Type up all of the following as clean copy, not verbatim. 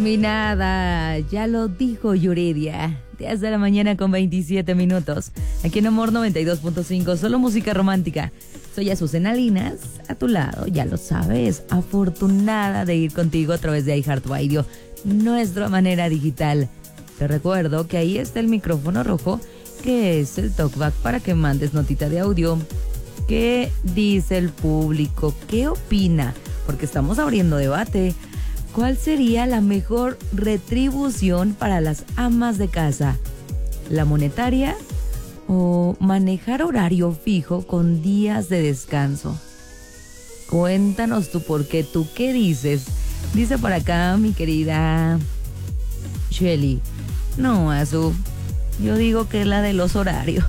Nada, ya lo dijo Yuridia. 10 de la mañana con 27 minutos. Aquí en Amor 92.5, solo música romántica. Soy Azucena Linas, a tu lado, ya lo sabes. Afortunada de ir contigo a través de iHeartRadio, nuestra manera digital. Te recuerdo que ahí está el micrófono rojo, que es el talkback para que mandes notita de audio. ¿Qué dice el público? ¿Qué opina? Porque estamos abriendo debate. ¿Cuál sería la mejor retribución para las amas de casa? ¿La monetaria o manejar horario fijo con días de descanso? Cuéntanos tú por qué, tú qué dices. Dice por acá mi querida Shelly. No, Azu, yo digo que es la de los horarios.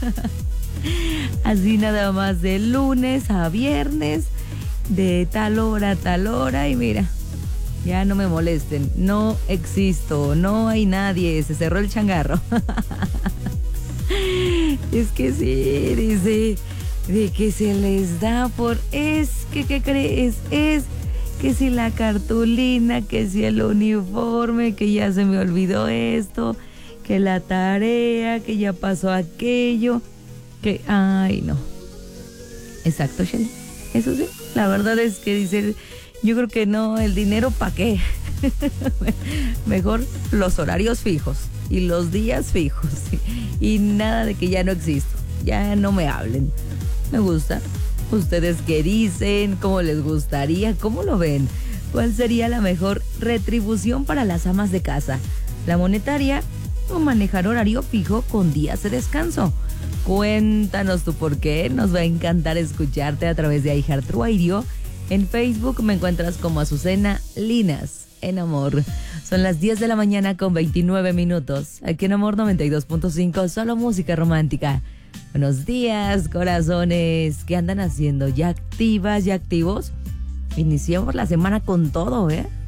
Así nada más de lunes a viernes, de tal hora a tal hora y mira. Ya no me molesten, no existo, no hay nadie, se cerró el changarro. Es que sí, dice, de que se les da por, ¿qué crees? Es que si la cartulina, que si el uniforme, que ya se me olvidó esto, que la tarea, que ya pasó aquello, que, ay no. Exacto, Shelly, eso sí, la verdad es que dice... Yo creo que no, el dinero ¿para qué? Mejor los horarios fijos y los días fijos. Y nada de que ya no existo, ya no me hablen. Me gusta. ¿Ustedes qué dicen? ¿Cómo les gustaría? ¿Cómo lo ven? ¿Cuál sería la mejor retribución para las amas de casa? ¿La monetaria o manejar horario fijo con días de descanso? Cuéntanos tú por qué. Nos va a encantar escucharte a través de iHeartRadio. En Facebook me encuentras como Azucena Linas, en Amor. Son las 10 de la mañana con 29 minutos. Aquí en Amor 92.5, solo música romántica. Buenos días, corazones. ¿Qué andan haciendo? ¿Ya activas, ya activos? Iniciamos la semana con todo, ¿eh?